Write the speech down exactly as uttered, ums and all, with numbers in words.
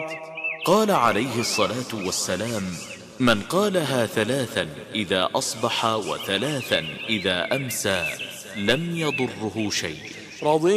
قال عليه الصلاة والسلام: من قالها ثلاثا إذا أصبح وثلاثا إذا أمسى لم يضره شيء.